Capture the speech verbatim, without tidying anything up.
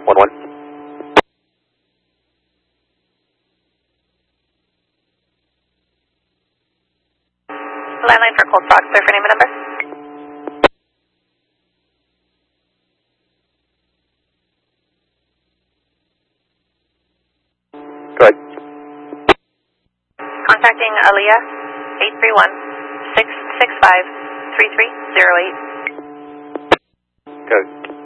one one. Landline for Cold Fox, sir, for name and number. Go ahead. Contacting Aliyah, eight three one, six six five, three three zero eight. Go ahead.